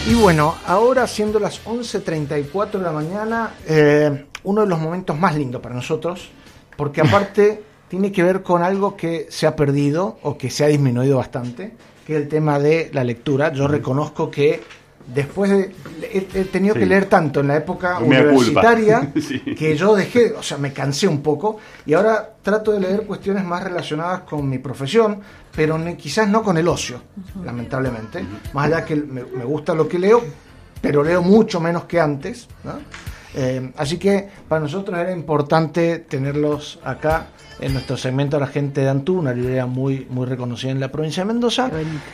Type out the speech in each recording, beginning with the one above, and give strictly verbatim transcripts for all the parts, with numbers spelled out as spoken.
Y bueno, ahora siendo las once treinta y cuatro de la mañana, eh, uno de los momentos más lindos para nosotros, porque aparte tiene que ver con algo que se ha perdido o que se ha disminuido bastante, que es el tema de la lectura. Yo reconozco que después de, he, he tenido sí. que leer tanto en la época Me universitaria sí. que yo dejé, o sea, me cansé un poco y ahora trato de leer cuestiones más relacionadas con mi profesión, pero ne, quizás no con el ocio, uh-huh. lamentablemente. Uh-huh. Más allá que me, me gusta lo que leo, pero leo mucho menos que antes, ¿no? Eh, así que para nosotros era importante tenerlos acá en nuestro segmento La Gente de Antú, una librería muy, muy reconocida en la provincia de Mendoza.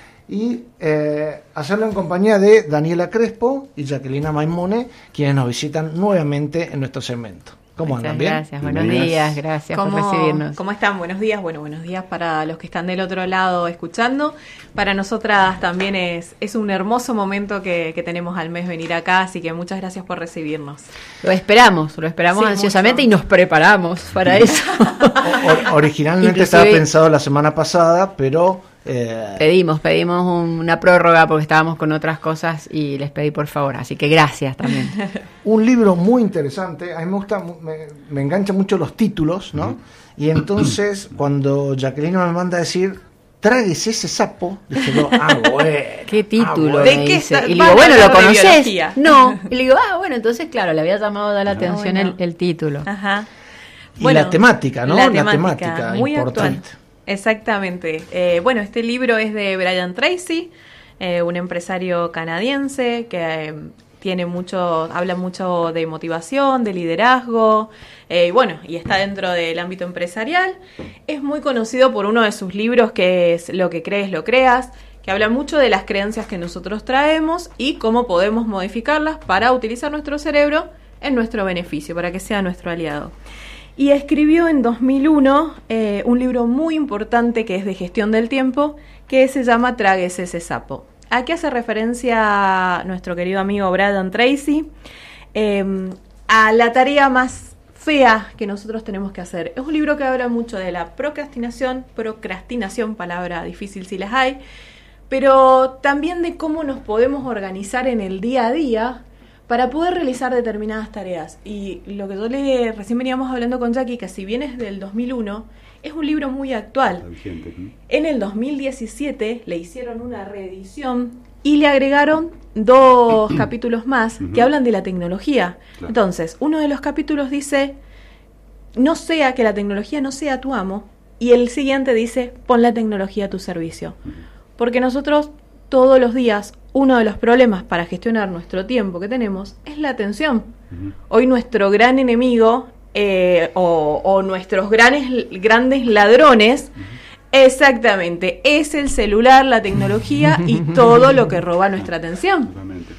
Y eh, hacerlo en compañía de Daniela Crespo y Jacquelina Maimone, quienes nos visitan nuevamente en nuestro segmento. ¿Cómo andan? ¿Bien? Gracias, buenos días, gracias por recibirnos. ¿Cómo están? Buenos días, bueno, buenos días para los que están del otro lado escuchando. Para nosotras también es, es un hermoso momento que, que tenemos al mes venir acá, así que muchas gracias por recibirnos. Lo esperamos, lo esperamos sí, ansiosamente mucho. Y nos preparamos para eso. o, originalmente estaba pensado la semana pasada, pero... Eh... Pedimos, pedimos un, una prórroga porque estábamos con otras cosas y les pedí por favor, así que gracias también. Un libro muy interesante, a mí me gusta, me, me enganchan mucho los títulos, ¿no? Y entonces cuando Jacqueline me manda a decir, tráguese ese sapo, dije yo, ah, bueno. ¿Qué título? Ah, ¿De qué está? Y le digo, bueno, ¿lo conoces? No. Y le digo, ah, bueno, entonces claro, le había llamado la atención no, bueno. el, el título. Ajá. Y bueno, la temática, ¿no? La la temática, temática muy importante. Actual. Exactamente. Eh, bueno, este libro es de Brian Tracy, eh, un empresario canadiense que eh, tiene mucho, habla mucho de motivación, de liderazgo, eh, bueno, y está dentro del ámbito empresarial. Es muy conocido por uno de sus libros que es Lo que crees, lo creas, que habla mucho de las creencias que nosotros traemos y cómo podemos modificarlas para utilizar nuestro cerebro en nuestro beneficio, para que sea nuestro aliado. Y escribió en dos mil uno eh, un libro muy importante que es de gestión del tiempo, que se llama Tráguese ese sapo. ¿A qué hace referencia nuestro querido amigo Brian Tracy? Eh, a la tarea más fea que nosotros tenemos que hacer. Es un libro que habla mucho de la procrastinación, procrastinación, palabra difícil si las hay, pero también de cómo nos podemos organizar en el día a día para poder realizar determinadas tareas. Y lo que yo le recién veníamos hablando con Jackie, que si bien es del dos mil uno, es un libro muy actual. Vigente, ¿no? En el dos mil diecisiete le hicieron una reedición y le agregaron dos capítulos más que hablan de la tecnología. Claro. Entonces, uno de los capítulos dice, no sea que la tecnología no sea tu amo, y el siguiente dice, pon la tecnología a tu servicio. Uh-huh. Porque nosotros todos los días, uno de los problemas para gestionar nuestro tiempo que tenemos es la atención. Uh-huh. Hoy nuestro gran enemigo eh, o, o nuestros grandes, grandes ladrones, uh-huh. exactamente, es el celular, la tecnología y todo lo que roba nuestra atención.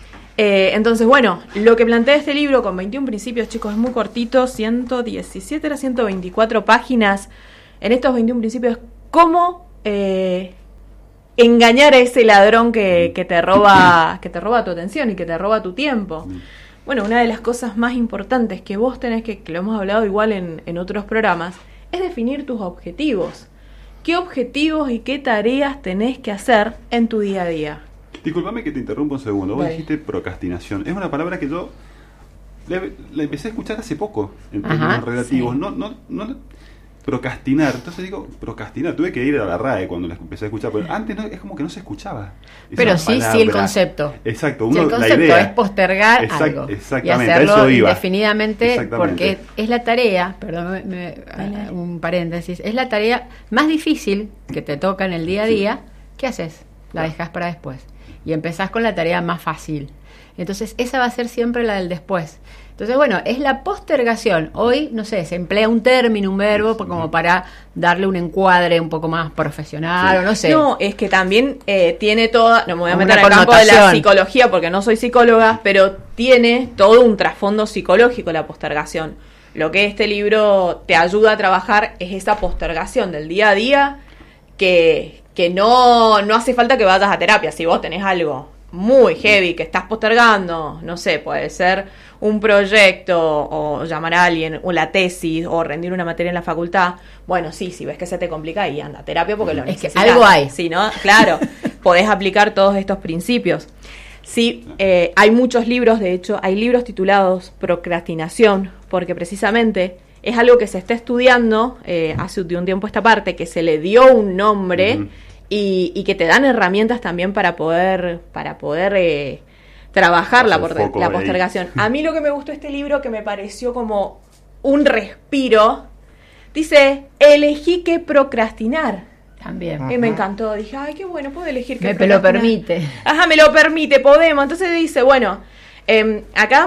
Eh, entonces, bueno, lo que plantea este libro con veintiún principios, chicos, es muy cortito, ciento diecisiete, era ciento veinticuatro páginas. En estos veintiún principios, ¿cómo... Eh, engañar a ese ladrón que, que te roba que te roba tu atención y que te roba tu tiempo? Bueno, una de las cosas más importantes que vos tenés que, que lo hemos hablado igual en, en otros programas, es definir tus objetivos. ¿Qué objetivos y qué tareas tenés que hacer en tu día a día? Disculpame que te interrumpa un segundo. Vos Vale. dijiste procrastinación. Es una palabra que yo la, la empecé a escuchar hace poco en términos Ajá, relativos. Sí. No, no, no procrastinar, entonces digo procrastinar, tuve que ir a la R A E cuando la empecé a escuchar, pero antes no, es como que no se escuchaba. Pero sí, palabra. sí el concepto. Exacto, uno, sí, el concepto la idea es postergar Exact, algo exactamente, y hacerlo a eso iba. indefinidamente, porque es la tarea, perdón, me, me, un paréntesis, es la tarea más difícil que te toca en el día a día. Sí. ¿Qué haces? La dejas para después y empezás con la tarea más fácil. Entonces esa va a ser siempre la del después. Entonces, bueno, es la postergación. Hoy, no sé, se emplea un término, un verbo, como para darle un encuadre un poco más profesional, sí. o no sé. No, es que también eh, tiene toda, no me voy a meter en el campo de la psicología porque no soy psicóloga, pero tiene todo un trasfondo psicológico la postergación. Lo que este libro te ayuda a trabajar es esa postergación del día a día, que, que no, no hace falta que vayas a terapia. Si vos tenés algo muy heavy que estás postergando, no sé, puede ser un proyecto o llamar a alguien, o la tesis, o rendir una materia en la facultad, bueno, sí, si ves que se te complica, y anda a terapia porque lo es necesitas. Que algo hay. Sí, ¿no? Claro, podés aplicar todos estos principios. Sí, eh, hay muchos libros, de hecho, hay libros titulados Procrastinación, porque precisamente es algo que se está estudiando eh, hace de un tiempo esta parte, que se le dio un nombre uh-huh. y, y que te dan herramientas también para poder, para poder eh, trabajar la, por, la postergación. A mí lo que me gustó de este libro, que me pareció como un respiro, dice, elegí qué procrastinar. También. Y me encantó. Dije, ay, qué bueno, puedo elegir qué me procrastinar. Me lo permite. Ajá, me lo permite, podemos. Entonces dice, bueno, eh, acá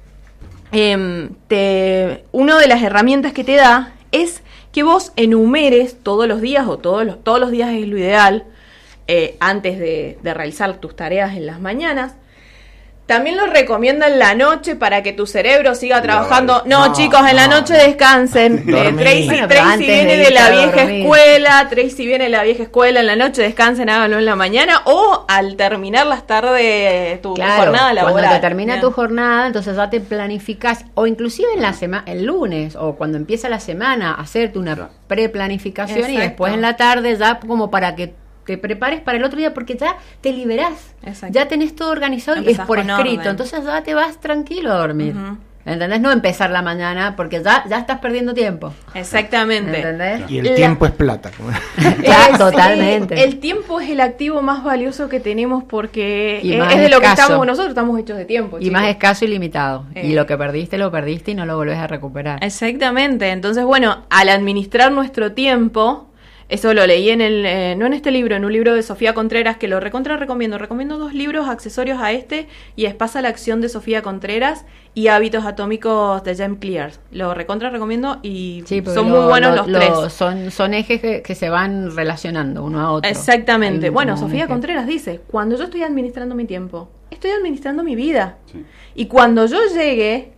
eh, te, una de las herramientas que te da es que vos enumeres todos los días, o todos los, todos los días es lo ideal, eh, antes de, de realizar tus tareas en las mañanas. También lo recomienda en la noche para que tu cerebro siga trabajando. No, no chicos, en no, la noche descansen. Eh, Tracy, bueno, Tracy viene de, de la vieja dormir. escuela, Tracy viene de la vieja escuela, en la noche descansen, háganlo en la mañana, o al terminar las tardes tu claro, jornada laboral. Cuando te termina Bien. tu jornada, entonces ya te planificas, o inclusive en la semana, el lunes, o cuando empieza la semana, hacerte una preplanificación. Exacto. Y después en la tarde ya como para que te prepares para el otro día, porque ya te liberás. Exacto. Ya tenés todo organizado. Empezás y es por escrito, orden. Entonces ya te vas tranquilo a dormir. Uh-huh. ¿Entendés? No empezar la mañana, porque ya, ya estás perdiendo tiempo. Exactamente. ¿Entendés? Y el la... tiempo es plata. Claro, totalmente. El tiempo es el activo más valioso que tenemos, porque es, es de lo que estamos, nosotros estamos hechos de tiempo. Y chicos. más escaso y limitado. Eh. Y lo que perdiste, lo perdiste y no lo volvés a recuperar. Exactamente. Entonces, bueno, al administrar nuestro tiempo... Eso lo leí en el, eh, no en este libro, en un libro de Sofía Contreras, que lo recontra recomiendo. Recomiendo dos libros accesorios a este, y es Pasa la acción de Sofía Contreras y Hábitos atómicos de James Clear. Lo recontra recomiendo y sí, son lo, muy buenos lo, los lo, tres. Son, son ejes que, que se van relacionando uno a otro. Exactamente. Bueno, Sofía Contreras dice, cuando yo estoy administrando mi tiempo, estoy administrando mi vida. Sí. Y cuando yo llegue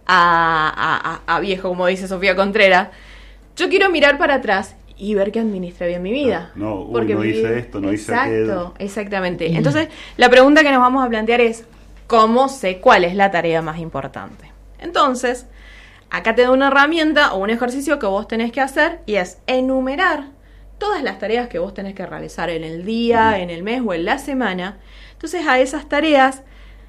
a, a, a, a viejo, como dice Sofía Contreras, yo quiero mirar para atrás y ver que administra bien mi vida. No, no, uy, porque no hice vida... esto, no hice aquello. Exacto, exactamente. Entonces, la pregunta que nos vamos a plantear es, ¿cómo sé cuál es la tarea más importante? Entonces, acá te da una herramienta o un ejercicio que vos tenés que hacer, y es enumerar todas las tareas que vos tenés que realizar en el día, uh-huh. en el mes o en la semana. Entonces, a esas tareas,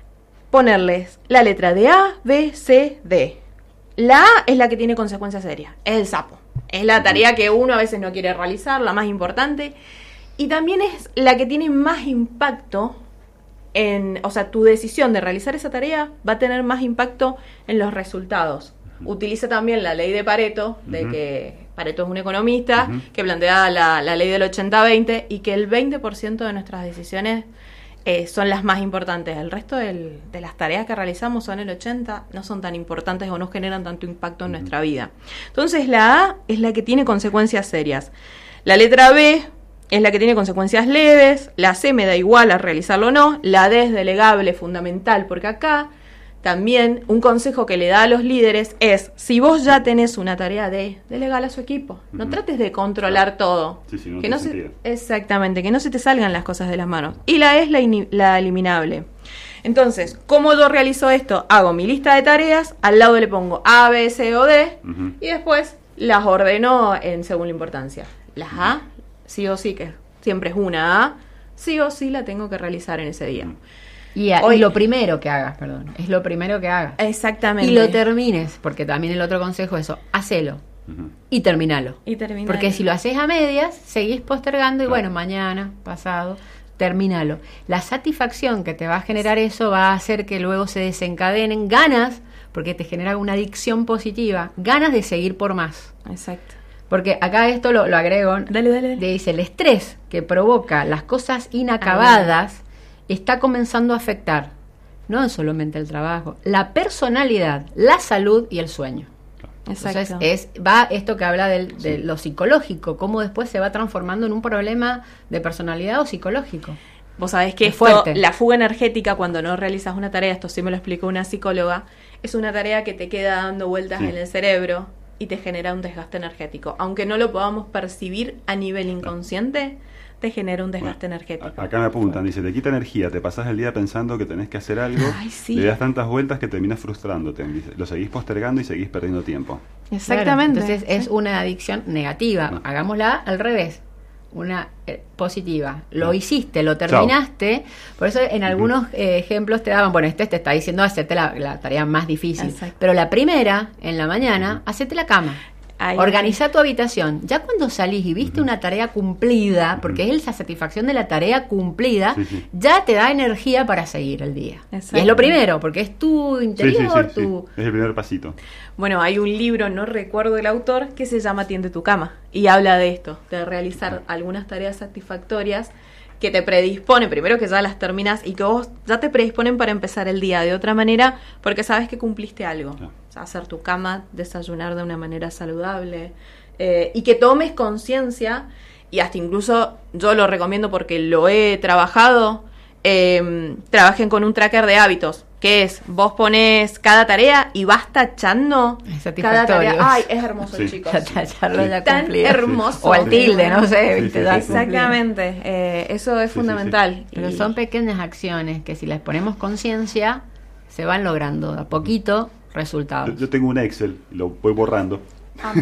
ponerles la letra de A, B, C, D. La A es la que tiene consecuencias serias, es el sapo. Es la tarea que uno a veces no quiere realizar, la más importante. Y también es la que tiene más impacto en... O sea, tu decisión de realizar esa tarea va a tener más impacto en los resultados. Uh-huh. Utiliza también la ley de Pareto, de uh-huh. que Pareto es un economista, uh-huh. que plantea la, la ley del ochenta veinte, y que el veinte por ciento de nuestras decisiones eh, son las más importantes. El resto del, de las tareas que realizamos son el ochenta, no son tan importantes o no generan tanto impacto en uh-huh. nuestra vida. Entonces la A es la que tiene consecuencias serias. La letra B es la que tiene consecuencias leves. La C me da igual a realizarlo o no. La D es delegable, fundamental, porque acá también un consejo que le da a los líderes es, si vos ya tenés una tarea D, delegala a su equipo. No uh-huh. trates de controlar todo. Sí, sí, no que no se, exactamente, que no se te salgan las cosas de las manos. Y la E es la, in, la eliminable. Entonces, ¿cómo yo realizo esto? Hago mi lista de tareas, al lado le pongo A, B, C o D, uh-huh. y después las ordeno en según la importancia. Las A, sí o sí, que siempre es una A, sí o sí la tengo que realizar en ese día. Uh-huh. Y, a, Hoy, y lo primero que hagas, perdón, es lo primero que hagas. Exactamente. Y lo termines, porque también el otro consejo es eso, hacelo uh-huh. y terminalo. Y terminalo. Porque si lo haces a medias, seguís postergando y claro. bueno, mañana, pasado, terminalo. La satisfacción que te va a generar eso va a hacer que luego se desencadenen ganas, porque te genera una adicción positiva, ganas de seguir por más. Exacto. Porque acá esto lo, lo agrego, dale, dale, dale. dice, el estrés que provoca las cosas inacabadas está comenzando a afectar, no solamente el trabajo, la personalidad, la salud y el sueño. Exacto. Entonces es, va esto que habla del, de sí. lo psicológico, cómo después se va transformando en un problema de personalidad o psicológico. Vos sabés que esto, fuerte. La fuga energética cuando no realizas una tarea, esto sí me lo explicó una psicóloga, es una tarea que te queda dando vueltas sí. en el cerebro y te genera un desgaste energético. Aunque no lo podamos percibir a nivel inconsciente, te genera un desgaste bueno, energético. Acá me apuntan, dice, te quita energía, te pasás el día pensando que tenés que hacer algo, Ay, sí. le das tantas vueltas que terminas frustrándote, dice, lo seguís postergando y seguís perdiendo tiempo. Exactamente. Claro, entonces es una adicción negativa, no. hagámosla al revés. una eh, positiva. Lo hiciste, lo terminaste. Chao. Por eso en algunos eh, ejemplos te daban, bueno, este te está diciendo hacete la, la tarea más difícil. Exacto. Pero la primera, en la mañana, hacete la cama. Ahí. Organiza tu habitación. Ya cuando salís y viste uh-huh. una tarea cumplida, uh-huh. porque es esa satisfacción de la tarea cumplida, sí, sí. ya te da energía para seguir el día. Exacto. Y es lo primero, porque es tu interior, sí, sí, sí, tu... Sí. Es el primer pasito. Bueno, hay un libro, no recuerdo el autor, que se llama Tiende tu cama, y habla de esto, de realizar uh-huh. algunas tareas satisfactorias que te predisponen, primero que ya las terminas y que vos ya te predisponen para empezar el día de otra manera, porque sabes que cumpliste algo. Yeah. O sea, hacer tu cama, desayunar de una manera saludable, eh, y que tomes conciencia, y hasta incluso yo lo recomiendo porque lo he trabajado, eh, trabajen con un tracker de hábitos, que es, vos pones cada tarea y vas tachando cada tarea. Ay, es hermoso, sí. chicos. Tacharlo ya tan cumplido. Hermoso. O al tilde, no sé. Sí, ¿viste? Sí, sí, Exactamente. Eh, eso es sí, fundamental. Sí, sí. Pero y... son pequeñas acciones que si les ponemos conciencia, se van logrando a poquito resultados. Yo, yo tengo un Excel, lo voy borrando. Amo.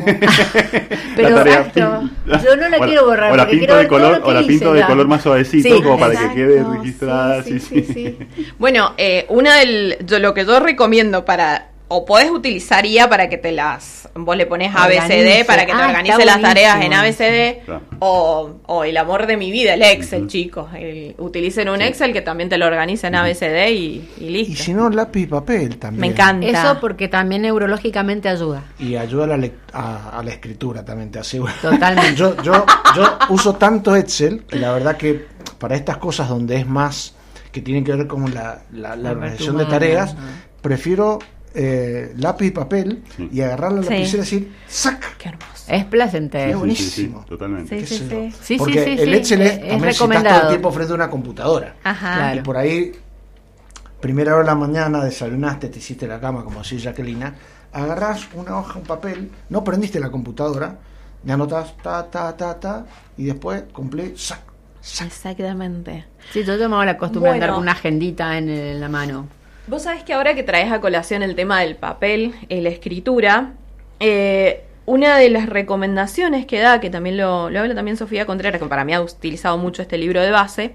Pero exacto, yo no la o quiero borrar. O la pinto de color, o la pinto de color más suavecito, sí, como exacto, para que quede registrada. Sí, sí, sí, sí, sí. Bueno, eh, una del, yo lo que yo recomiendo para, o podés utilizar I A para que te las, vos le pones A B C D para que te ah, organice las tareas en A B C D, claro. o, o el amor de mi vida, el Excel, uh-huh. chicos. El, utilicen un sí. Excel que también te lo organiza en uh-huh. A B C D y, y listo. Y si no, lápiz y papel también. Me encanta. Eso porque también neurológicamente ayuda. Y ayuda a la, le- a, a la escritura también, te aseguro. Totalmente. yo, yo, yo uso tanto Excel que la verdad que para estas cosas donde es más, que tienen que ver con la, la, la organización de tareas, uh-huh. prefiero... Eh, lápiz y papel sí. y agarrar la lapicera sí. y decir ¡sac! ¡Qué hermoso! Es placentero. Es buenísimo. Sí, sí, totalmente. Sí, sí, sí. sí, Porque sí, sí, el Excel es, es, también es si estás todo el tiempo frente a una computadora. Ajá. Claro. Y por ahí, primera hora de la mañana, desayunaste, te hiciste la cama, como decía Jacqueline, agarrás una hoja, un papel, no prendiste la computadora, me anotás ta, ta, ta, ta, y después cumplí, ¡sac! ¡sac! Exactamente. Sí, yo tomaba la costumbre bueno. de andar una agendita en, en la mano. Vos sabés que ahora que traes a colación el tema del papel y la escritura, eh, una de las recomendaciones que da, que también lo, lo habla también Sofía Contreras, que para mí ha utilizado mucho este libro de base,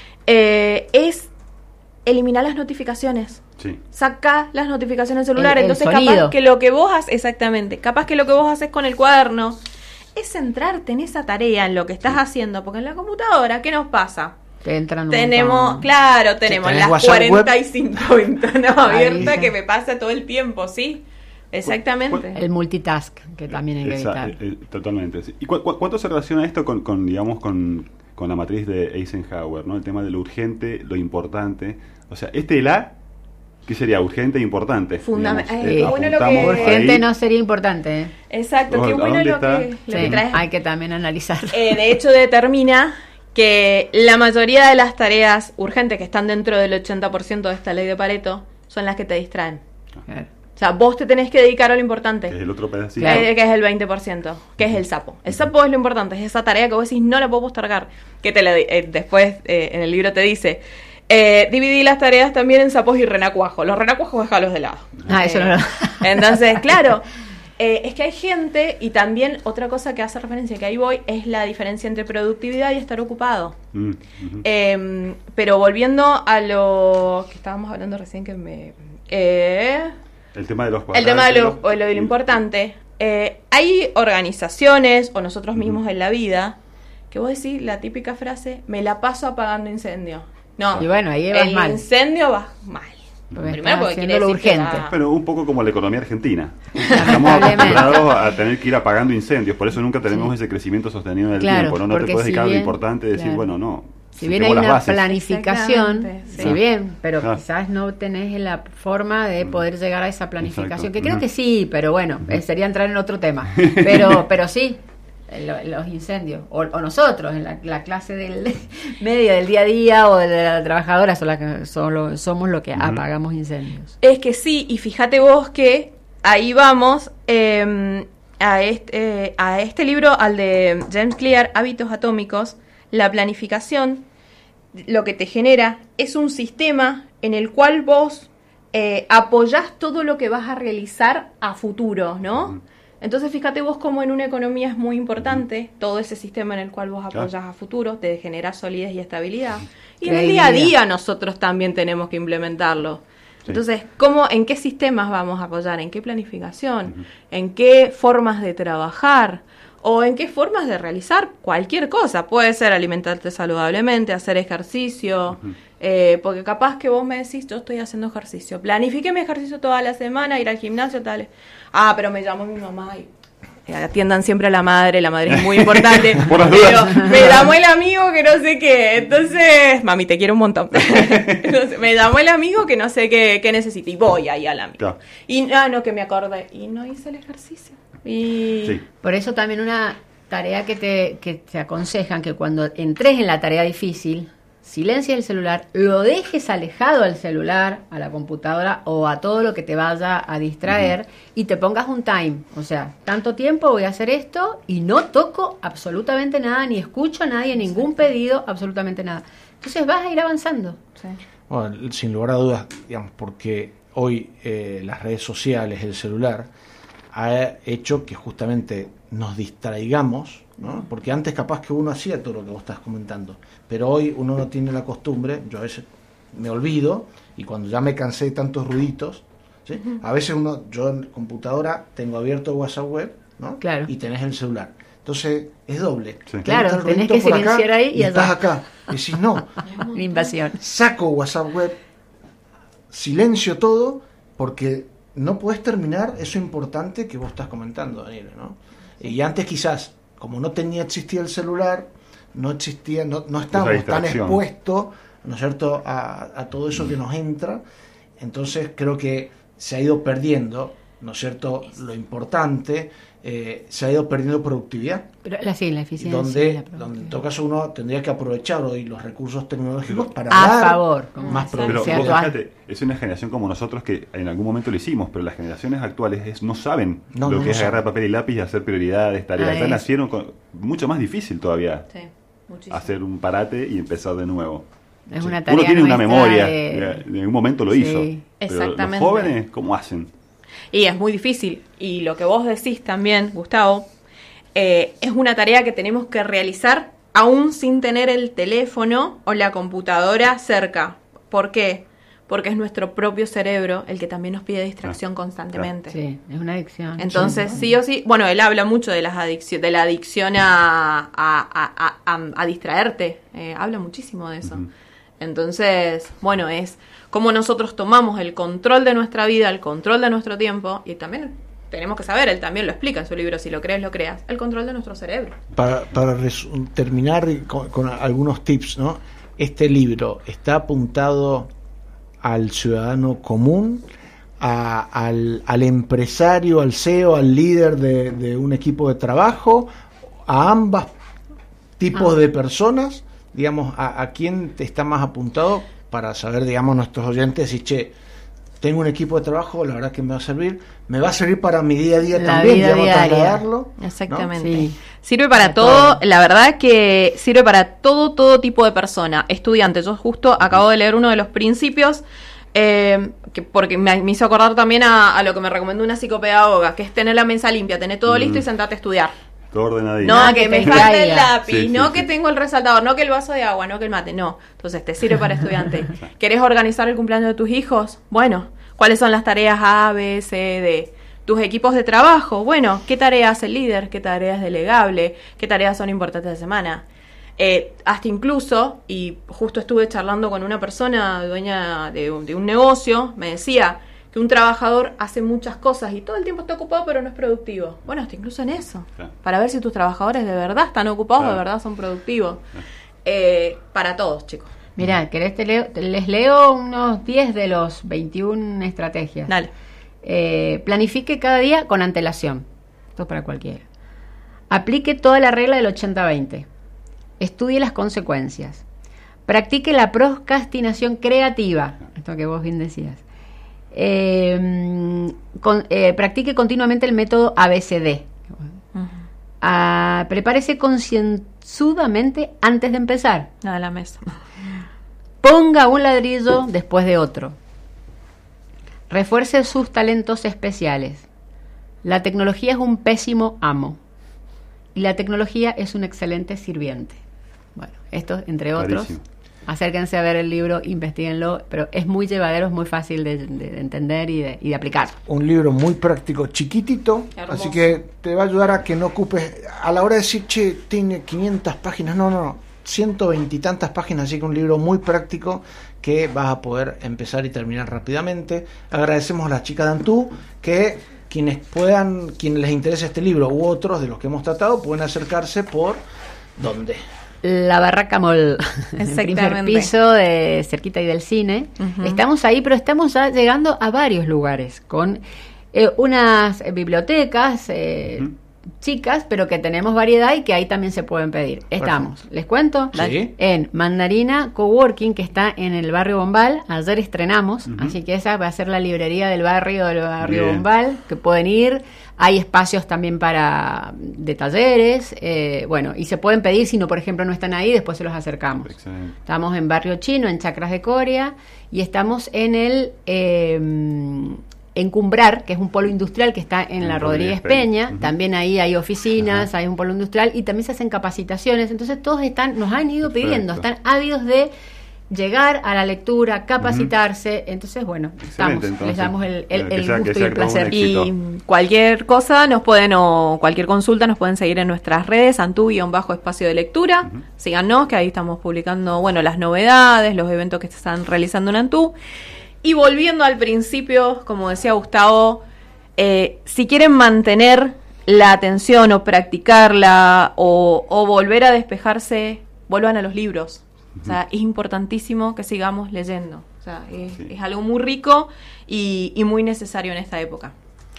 eh, es eliminar las notificaciones. Sí. Saca las notificaciones celulares. El, el Entonces sonido. capaz que lo que vos haces, exactamente, capaz que lo que vos haces con el cuaderno es centrarte en esa tarea, en lo que estás sí. haciendo, porque en la computadora, ¿qué nos pasa? Te entran un tenemos, montón. claro, tenemos las cuarenta y cinco ventanas abiertas Ahí. que me pasa todo el tiempo, ¿sí? Exactamente. El multitask, que también hay que Esa, evitar. eh, totalmente. Sí. ¿Y cu- cu- cuánto se relaciona esto con, con digamos, con, con la matriz de Eisenhower, ¿no? El tema de lo urgente, lo importante. O sea, este el A, ¿qué sería? Urgente e importante. Fundamental. Digamos, Eh, eh, bueno, lo que- apuntamos Urgente ahí. no sería importante. ¿eh? Exacto, ¿A qué bueno dónde lo está? que, lo Sí, que traes. hay que también analizar. Eh, de hecho, determina que la mayoría de las tareas urgentes que están dentro del ochenta por ciento de esta ley de Pareto son las que te distraen. Claro. O sea, vos te tenés que dedicar a lo importante. Que es el otro pedacito. Claro. Eh, que es el veinte por ciento, que es el sapo. El sapo es lo importante, es esa tarea que vos decís no la puedo postergar. Que te la, eh, después eh, en el libro te dice, eh, dividí las tareas también en sapos y renacuajos. Los renacuajos dejalos de lado. Ah, eso Eh, no lo... Entonces, claro, eh, es que hay gente, y también otra cosa que hace referencia, que ahí voy, es la diferencia entre productividad y estar ocupado. Mm, uh-huh. Eh, pero volviendo a lo que estábamos hablando recién, que me... Eh, El tema de los el tema de lo, cuadrantes, o lo de lo importante. Eh, hay organizaciones, o nosotros mismos uh-huh. en la vida, que vos decís la típica frase, me la paso apagando incendio. No, Y bueno, ahí vas el mal. incendio va mal. Porque Primero estás porque haciendo quiere lo decir que urgente. va- Pero un poco como la economía argentina. Estamos Lamentablemente. acostumbrados a tener que ir apagando incendios, por eso nunca tenemos Sí. ese crecimiento sostenido en el Claro, tiempo, ¿no? No te porque puedes si dedicar a lo bien- importante y decir, claro. bueno, no. Si bien hay sentemos las una bases. planificación, Exactamente, sí. si bien, pero Ah. quizás no tenés la forma de poder llegar a esa planificación, Exacto. que creo Ujú. que sí, pero bueno, eh, sería entrar en otro tema. Pero pero sí, lo- los incendios, o, o nosotros, en la, la clase del media, del día a día, o de la trabajadora, son la que, solo, somos los que Ujú. apagamos incendios. Es que sí, y fíjate vos que ahí vamos eh, a, este, eh, a este libro, al de James Clear, Hábitos Atómicos. La planificación lo que te genera es un sistema en el cual vos eh, apoyás todo lo que vas a realizar a futuro, ¿no? Ujú. Entonces, fíjate vos cómo en una economía es muy importante todo ese sistema en el cual vos apoyás claro. a futuro, te genera solidez y estabilidad. Y en el día a día nosotros también tenemos que implementarlo. Sí. Entonces, ¿cómo, ¿en qué sistemas vamos a apoyar? ¿En qué planificación? Uh-huh. ¿En qué formas de trabajar? ¿O en qué formas de realizar cualquier cosa? Puede ser alimentarte saludablemente, hacer ejercicio, uh-huh. eh, porque capaz que vos me decís, yo estoy haciendo ejercicio, planifiqué mi ejercicio toda la semana, ir al gimnasio, tal. Ah, pero me llamó mi mamá y eh, atiendan siempre a la madre, la madre es muy importante. Por las pero me llamó el amigo que no sé qué, entonces, mami, te quiero un montón. Entonces, me llamó el amigo que no sé qué, qué necesita y voy ahí al amigo. Claro. Y ah, no, que me acordé, y no hice el ejercicio. Y sí. Por eso también una tarea que te, que te aconsejan que cuando entres en la tarea difícil, silencia el celular, lo dejes alejado al celular, a la computadora o a todo lo que te vaya a distraer uh-huh. y te pongas un time. O sea, tanto tiempo voy a hacer esto y no toco absolutamente nada, ni escucho a nadie, ningún sí. pedido, absolutamente nada. Entonces vas a ir avanzando. Sí. Bueno, sin lugar a dudas, digamos, porque hoy eh, las redes sociales, el celular, ha hecho que justamente nos distraigamos, ¿no? Porque antes capaz que uno hacía todo lo que vos estás comentando, pero hoy uno no tiene la costumbre, yo a veces me olvido, y cuando ya me cansé de tantos ruiditos, ¿sí? Uh-huh. A veces uno, yo en computadora tengo abierto WhatsApp web, ¿no? Claro. Y tenés el celular. Entonces es doble. Sí. Claro, tenés que silenciar ahí y, y estás acá. Y si no, la invasión. Saco WhatsApp web, silencio todo, porque no podés terminar eso importante que vos estás comentando, Daniela, ¿no? Y antes quizás, como no tenía existía el celular, no existía, no, no estábamos tan expuestos, ¿no es cierto?, a, a todo eso que nos entra. Entonces creo que se ha ido perdiendo, ¿no es cierto?, lo importante, eh, se ha ido perdiendo productividad. Pero la, sí, la eficiencia. Donde, la donde en todo caso uno tendría que aprovechar hoy los recursos tecnológicos para a dar favor, más productividad. Pero vos fíjate, es una generación como nosotros que en algún momento lo hicimos, pero las generaciones actuales es, no saben no, lo no, que no es saben. agarrar papel y lápiz y hacer prioridades, tareas. Ya nacieron con mucho más difícil todavía sí, muchísimo. Hacer un parate y empezar de nuevo. Es sí. una tarea Uno tiene una memoria, de... en un momento lo sí. hizo. Exactamente. Pero los jóvenes, ¿cómo hacen? Y es muy difícil. Y lo que vos decís también, Gustavo, eh, es una tarea que tenemos que realizar aún sin tener el teléfono o la computadora cerca. ¿Por qué? Porque es nuestro propio cerebro el que también nos pide distracción ah, constantemente. Sí, es una adicción. Entonces, sí, sí o sí, bueno, él habla mucho de las adicción, de la adicción a, a, a, a, a distraerte. Eh, habla muchísimo de eso. Uh-huh. Entonces, bueno, es cómo nosotros tomamos el control de nuestra vida, el control de nuestro tiempo, y también tenemos que saber, él también lo explica en su libro, si lo crees, lo creas, el control de nuestro cerebro. Para, para res- terminar con, con algunos tips, ¿no? Este libro está apuntado al ciudadano común, a, al, al empresario, al C E O, al líder de, de un equipo de trabajo, a ambos tipos ah. de personas, digamos, a, a quién te está más apuntado para saber, digamos, nuestros oyentes, si, che, tengo un equipo de trabajo, la verdad que me va a servir, me va a servir para mi día a día la también, vida digamos, trasladarlo. Exactamente. ¿no? Sí. Sirve para todo, la verdad que sirve para todo, todo tipo de persona. Estudiante, yo justo acabo de leer uno de los principios, eh, que porque me, me hizo acordar también a, a lo que me recomendó una psicopedagoga, que es tener la mesa limpia, tener todo mm. listo y sentarte a estudiar. Todo ordenadito. No, ah, que, que me te falta el lápiz, sí, no sí, que sí. tengo el resaltador, no que el vaso de agua, no que el mate, no. Entonces te sirve para estudiante. ¿Querés organizar el cumpleaños de tus hijos? Bueno, ¿cuáles son las tareas A, B, C, D? Tus equipos de trabajo, bueno, ¿qué tareas hace el líder? ¿Qué tareas es delegable? ¿Qué tareas son importantes de semana? Eh, hasta incluso, y justo estuve charlando con una persona dueña de un, de un negocio, me decía que un trabajador hace muchas cosas y todo el tiempo está ocupado pero no es productivo. Bueno, hasta incluso en eso, claro. Para ver si tus trabajadores de verdad están ocupados, claro. De verdad son productivos. Claro. Eh, para todos, chicos. Mirá, ¿querés te leo? Les leo unos diez de los veintiuna estrategias. Dale. Eh, planifique cada día con antelación. Esto es para cualquiera. Aplique toda la regla del ochenta veinte. Estudie las consecuencias. Practique la procrastinación creativa. Esto que vos bien decías. Eh, con, eh, practique continuamente el método A B C D. Uh-huh. Ah, prepárese concienzudamente antes de empezar. A la mesa. Ponga un ladrillo después de otro. Refuerce sus talentos especiales. La tecnología es un pésimo amo y la tecnología es un excelente sirviente. Bueno, esto entre otros. Clarísimo. Acérquense a ver el libro, investiguenlo, pero es muy llevadero, es muy fácil de, de entender y de, y de aplicar. Un libro muy práctico, chiquitito, hermoso. Así que te va a ayudar a que no ocupes, a la hora de decir, che, tiene quinientas páginas, no, no, no, ciento veinte y tantas páginas, así que un libro muy práctico que vas a poder empezar y terminar rápidamente. Agradecemos a la chica de Antú, que quienes puedan, quienes les interese este libro u otros de los que hemos tratado, pueden acercarse por, ¿dónde? La Barraca Mall, el primer piso, de cerquita y del cine. Uh-huh. Estamos ahí, pero estamos ya llegando a varios lugares con eh, unas bibliotecas eh, uh-huh. chicas, pero que tenemos variedad y que ahí también se pueden pedir. Estamos, perfecto. Les cuento, sí. en Mandarina Coworking, que está en el barrio Bombal. Ayer estrenamos, uh-huh. así que esa va a ser la librería del barrio del barrio Bien. Bombal, que pueden ir. Hay espacios también para de talleres, eh, bueno, y se pueden pedir si no, por ejemplo, no están ahí, después se los acercamos. Excelente. Estamos en Barrio Chino, en Chacras de Coria, y estamos en el eh, Encumbrar, que es un polo industrial que está en, en la Rodríguez Peña. Peña. Uh-huh. También ahí hay oficinas, uh-huh. hay un polo industrial, y también se hacen capacitaciones. Entonces todos están, nos han ido pidiendo, Perfecto. Están ávidos de llegar a la cualificarse, capacitarse, uh-huh. entonces bueno, estamos, entonces, les damos el, el, el sea, gusto y el placer. Y cualquier cosa nos pueden, o cualquier consulta nos pueden seguir en nuestras redes, Antú-espacio de lectura, uh-huh. síganos, que ahí estamos publicando, bueno, las novedades, los eventos que se están realizando en Antú. Y volviendo al principio, como decía Gustavo, eh, si quieren mantener la atención o practicarla o, o volver a despejarse, vuelvan a los libros. O sea, es importantísimo que sigamos leyendo. O sea, es, sí. es algo muy rico y, y muy necesario en esta época.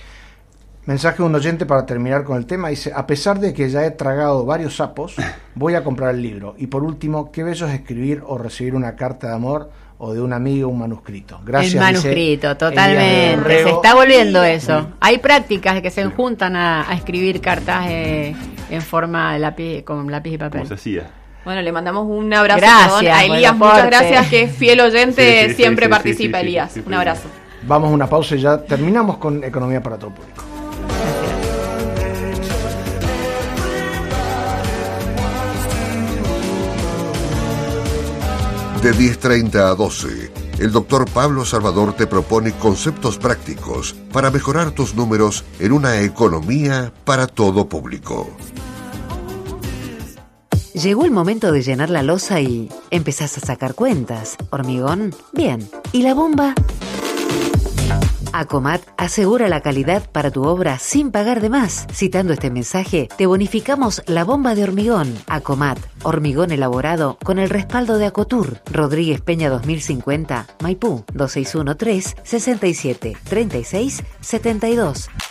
Mensaje de un oyente para terminar con el tema. Dice, a pesar de que ya he tragado varios sapos, voy a comprar el libro. Y por último, qué bello es escribir o recibir una carta de amor o de un amigo un manuscrito. Gracias. El manuscrito, dice, totalmente. Se está volviendo eso. Sí. Hay prácticas que se juntan a, a escribir cartas eh, en forma de lápiz, con lápiz y papel. Como se hacía. Bueno, le mandamos un abrazo gracias, perdón, a Elías, muchas gracias, que es fiel oyente, sí, sí, siempre sí, participa sí, sí, Elías. sí, sí, un abrazo. Vamos a una pausa y ya terminamos con Economía para todo el público. De diez treinta a doce, el doctor Pablo Salvador te propone conceptos prácticos para mejorar tus números en una economía para todo público. Llegó el momento de llenar la loza y empezás a sacar cuentas. ¿Hormigón? Bien. ¿Y la bomba? Acomat asegura la calidad para tu obra sin pagar de más. Citando este mensaje, te bonificamos la bomba de hormigón. Acomat, hormigón elaborado con el respaldo de Acotur. Rodríguez Peña dos mil cincuenta, Maipú, dos seis uno tres, seis siete, tres seis siete dos.